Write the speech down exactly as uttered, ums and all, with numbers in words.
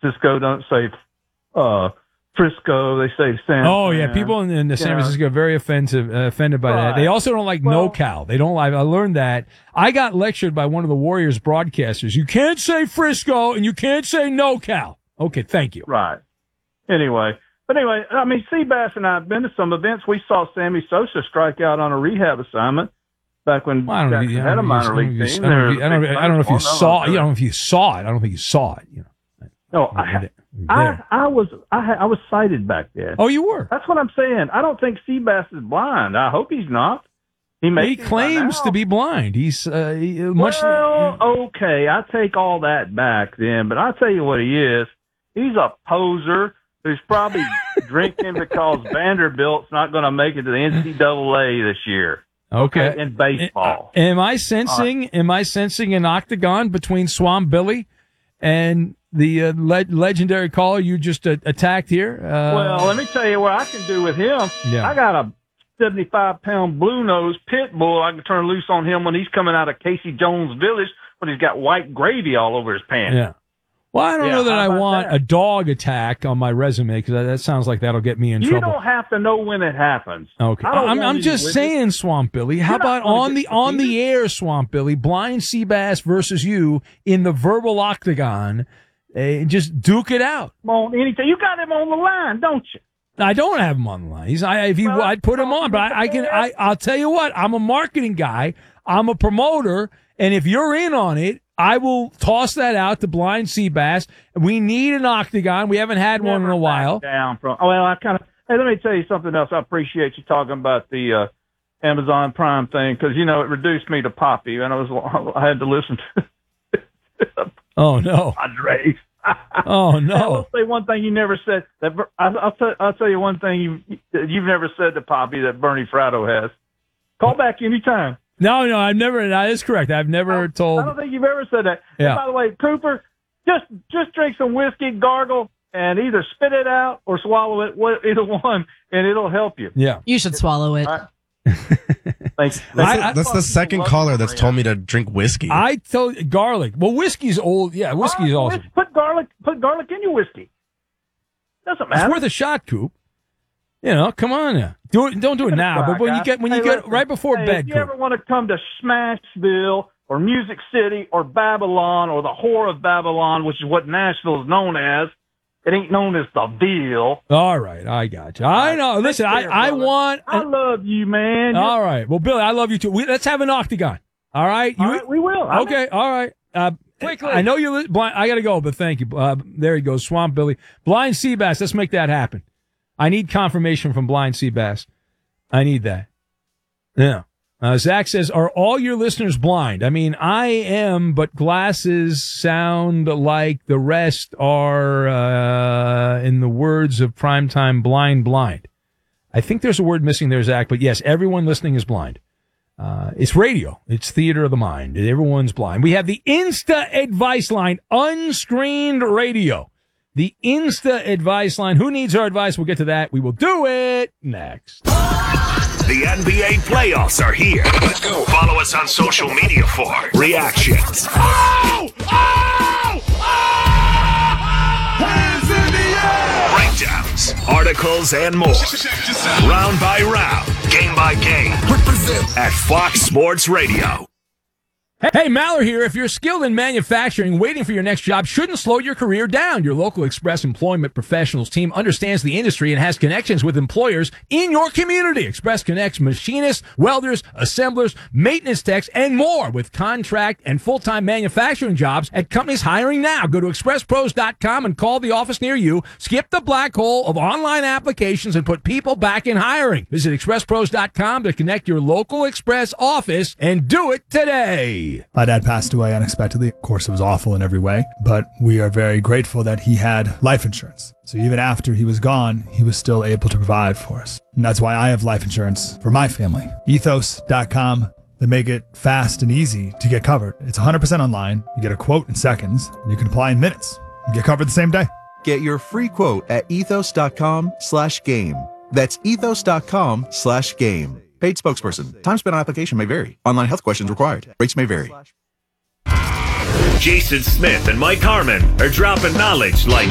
Francisco don't say uh, Frisco. They say San. Oh yeah, people in, in San Francisco are very offensive, uh, offended by right. that. They also don't like well, NoCal. They don't like. I learned that. I got lectured by one of the Warriors broadcasters. You can't say Frisco and you can't say NoCal. Okay, thank you. Right. Anyway, but anyway, I mean, Seabass and I have been to some events. We saw Sammy Sosa strike out on a rehab assignment back when well, Jackson you, had a minor league team. I don't, I don't, I don't know if you saw. You don't know if you saw it. I don't think you saw it. You know. No, I. I, I was I, I was sighted back then. Oh, you were? That's what I'm saying. I don't think Seabass is blind. I hope he's not. He, he claims to be blind. He's uh, he, much. Well, okay, I take all that back then, but I'll tell you what he is. He's a poser who's probably drinking because Vanderbilt's not going to make it to the N C double A this year. Okay. okay in baseball. Am I sensing? Right. Am I sensing an octagon between Swamp Billy and the uh, le- legendary caller you just uh, attacked here? Uh, well, let me tell you what I can do with him. Yeah. I got a seventy-five pound blue nose pit bull I can turn loose on him when he's coming out of Casey Jones Village when he's got white gravy all over his pants. Yeah. Well, I don't yeah, know that I want that? a dog attack on my resume because that, that sounds like that'll get me in you trouble. You don't have to know when it happens. Okay. I'm, I'm just saying, it. Swamp Billy. How You're about on the on the air, Swamp Billy, Blind Seabass versus you in the verbal octagon? Uh, just duke it out. On anything. You got him on the line, don't you? I don't have him on the line. He's, I, if he, well, I'd put him on, but I, I can. I, I'll tell you what. I'm a marketing guy. I'm a promoter, and if you're in on it, I will toss that out to Blind Seabass. We need an octagon. We haven't had Never one in a while. Down from. Oh, well, I kind of. Hey, let me tell you something else. I appreciate you talking about the uh, Amazon Prime thing because you know it reduced me to Poppy, and I was I had to listen to. Oh no, Padres. Oh no! I'll say one thing you never said. That I'll, I'll, tell, I'll tell you one thing you you've never said to Poppy that Bernie Fratto has. Call back anytime. No, no, I've never. That is correct. I've never I, told. I don't think you've ever said that. Yeah. And by the way, Cooper, just just drink some whiskey, gargle, and either spit it out or swallow it. Either one, and it'll help you. Yeah, you should swallow it. Right. Thanks. That's, I, the, that's the second caller that's told me to drink whiskey. I told garlic. Well, whiskey's old. Yeah, whiskey's uh, awesome. Put garlic. Put garlic in your whiskey. Doesn't matter. It's worth a shot, Coop. You know, come on now. Do it. Don't do it now. But when you get when you hey, get listen, right before hey, bed, if you Coop. ever want to come to Smashville or Music City or Babylon or the whore of Babylon, which is what Nashville is known as. It ain't known as the Ville. All right, I got you. I know. Listen, I, I want. I love you, man. All right. Well, Billy, I love you too. We, let's have an octagon. All right. All you, right we will. Okay. All right. Uh, Quickly. I know you're blind. I got to go, but thank you. Uh, there he goes, Swamp Billy. Blind Seabass. Let's make that happen. I need confirmation from Blind Seabass. I need that. Yeah. Uh, Zach says, are all your listeners blind? I mean, I am, but glasses sound like the rest are, uh, in the words of Primetime, blind, blind. I think there's a word missing there, Zach, but yes, everyone listening is blind. Uh, it's radio. It's theater of the mind. Everyone's blind. We have the Insta Advice Line, unscreened radio. The Insta Advice Line. Who needs our advice? We'll get to that. We will do it next. The N B A playoffs are here. Let's go. Follow us on social media for reactions. Oh! Oh! Oh! Hands in the air! Breakdowns, articles, and more. Round by round, game by game. Represent at Fox Sports Radio. Hey, Maller here. If you're skilled in manufacturing, waiting for your next job shouldn't slow your career down. Your local Express Employment Professionals team understands the industry and has connections with employers in your community. Express connects machinists, welders, assemblers, maintenance techs, and more with contract and full-time manufacturing jobs at companies hiring now. Go to express pros dot com and call the office near you. Skip the black hole of online applications and put people back in hiring. Visit express pros dot com to connect your local Express office and do it today. My dad passed away unexpectedly. Of course, it was awful in every way, but we are very grateful that he had life insurance. So even after he was gone, he was still able to provide for us. And that's why I have life insurance for my family. ethos dot com. They make it fast and easy to get covered. It's one hundred percent online. You get a quote in seconds. And you can apply in minutes. You get covered the same day. Get your free quote at ethos dot com slash game. That's ethos dot com slash game. Paid spokesperson. Time spent on application may vary. Online health questions required. Rates may vary. Jason Smith and Mike Harmon are dropping knowledge like